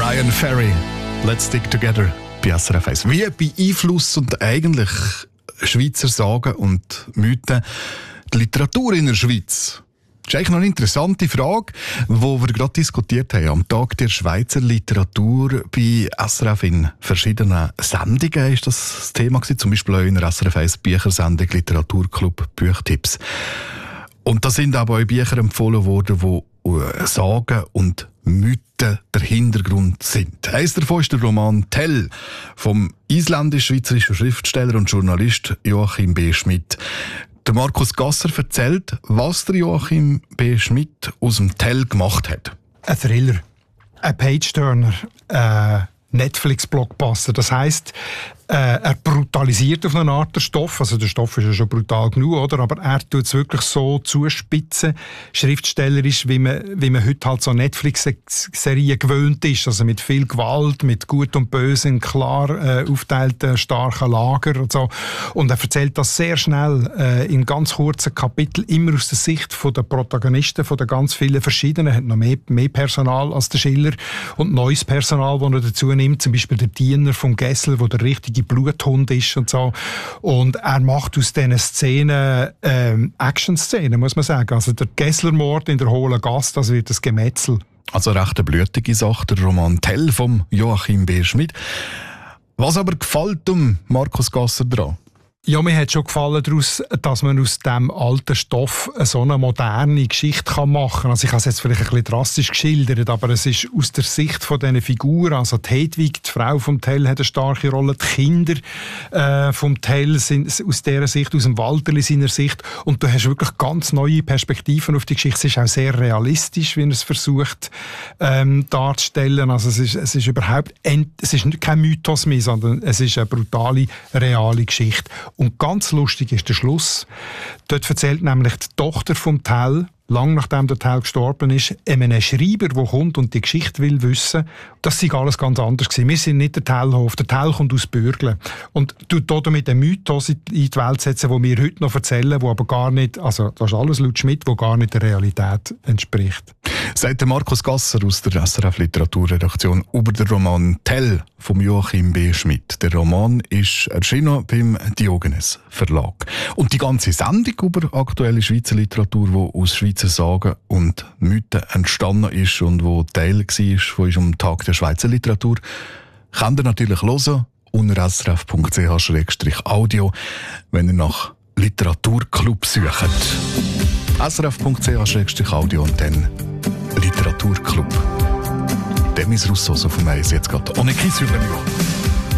Brian Ferry, Let's Stick Together bei SRF 1. Wie beeinflussen eigentlich Schweizer Sagen und Mythen die Literatur in der Schweiz? Das ist eigentlich noch eine interessante Frage, die wir gerade diskutiert haben. Am Tag der Schweizer Literatur bei SRF in verschiedenen Sendungen ist das Thema gewesen. Zum Beispiel auch in der SRF 1 Büchersendung Literaturclub Büchtipps. Und da sind aber auch Bücher empfohlen worden, die Sagen und Mythen der Hintergrund sind. Eines davon ist der Roman «Tell» vom isländisch-schweizerischen Schriftsteller und Journalist Joachim B. Schmidt. Der Markus Gasser erzählt, was der Joachim B. Schmidt aus dem «Tell» gemacht hat. Ein Thriller, ein Page-Turner, Netflix-Blockbuster. Das heisst, er brutalisiert auf eine Art den Stoff. Also der Stoff ist ja schon brutal genug, oder? Aber er tut es wirklich so zuspitzen, schriftstellerisch, wie man heute halt so Netflix-Serien gewöhnt ist. Also mit viel Gewalt, mit Gut und Böse in klar aufgeteilten starken Lager und so. Und er erzählt das sehr schnell in ganz kurzen Kapiteln, immer aus der Sicht der Protagonisten, von den ganz vielen verschiedenen. Er hat noch mehr Personal als der Schiller und neues Personal, das er dazu nimmt. Zum Beispiel der Diener vom Gessler, der der richtige Bluthund ist und so. Und er macht aus diesen Szenen Action-Szenen, muss man sagen. Also der Gesslermord in der Hohlen Gasse, das wird ein Gemetzel. Also recht eine blutige Sache, der Roman «Tell» von Joachim B. Schmidt. Was aber gefällt Markus Gasser daran? Ja, mir hat schon gefallen daraus, dass man aus diesem alten Stoff so eine moderne Geschichte machen kann. Also ich habe es jetzt vielleicht ein bisschen drastisch geschildert, aber es ist aus der Sicht von diesen Figuren, also die Hedwig, die Frau vom Tell, hat eine starke Rolle, die Kinder vom Tell sind aus dieser Sicht, aus dem Walterli seiner Sicht, und du hast wirklich ganz neue Perspektiven auf die Geschichte. Es ist auch sehr realistisch, wie er es versucht darzustellen. Also es ist überhaupt es ist kein Mythos mehr, sondern es ist eine brutale, reale Geschichte. Und ganz lustig ist der Schluss. Dort erzählt nämlich die Tochter vom Tell, lang nachdem der Tell gestorben ist, einem Schreiber, der kommt und die Geschichte will wissen, das sei alles ganz anders gewesen. Wir sind nicht der Tellhof. Der Tell kommt aus Bürgle. Und tut damit einen Mythos in die Welt setzen, den wir heute noch erzählen, wo aber gar nicht, also das ist alles laut Schmidt, wo gar nicht der Realität entspricht. Sagt Markus Gasser aus der SRF Literaturredaktion über den Roman «Tell» von Joachim B. Schmidt. Der Roman ist erschienen beim Diogenes Verlag. Und die ganze Sendung über aktuelle Schweizer Literatur, die aus Schweizer Sagen und Mythen entstanden ist und wo Teil war von unserem Tag der Schweizer Literatur, könnt ihr natürlich hören unter srf.ch/audio, wenn ihr nach Literaturclub sucht. srf.ch/audio und dann Literaturclub. Demis Roussos auf dem Eis jetzt gerade. Ohne Kiss über mich.